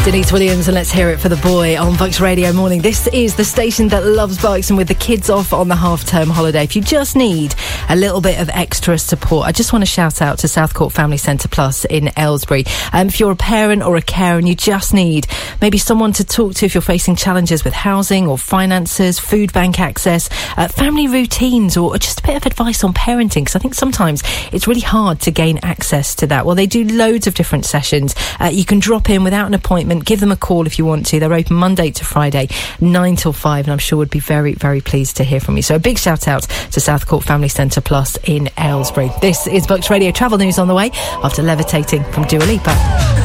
Denise Williams and Let's Hear It for the Boy on Bucks Radio Morning. This is the station that loves Bucks, and with the kids off on the half-term holiday, if you just need a little bit of extra support, I just want to shout out to Southcourt Family Centre Plus in Aylesbury. If you're a parent or a carer and you just need maybe someone to talk to if you're facing challenges with housing or finances, food bank access, family routines, or just a bit of advice on parenting, because I think sometimes it's really hard to gain access to that. Well, they do loads of different sessions. You can drop in without an appointment. Give them a call if you want to. They're open Monday to Friday, 9 till 5, and I'm sure would be very, very pleased to hear from you. So a big shout out to Southcourt Family Centre Plus in Aylesbury. This is Bucks Radio. Travel news on the way after Levitating from Dua Lipa.